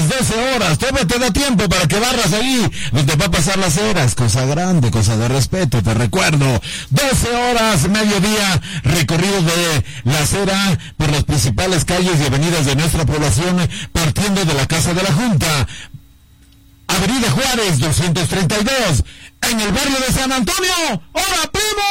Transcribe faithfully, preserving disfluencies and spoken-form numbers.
las doce horas. Todavía te da tiempo para que barras ahí donde va a pasar las eras. Cosa grande, cosa de respeto, te recuerdo. doce horas, mediodía, recorrido de la acera por las principales calles y avenidas de nuestra población, partiendo de la Casa de la Junta, Avenida Juárez doscientos treinta y dos, en el barrio de San Antonio. ¡Hola, primo!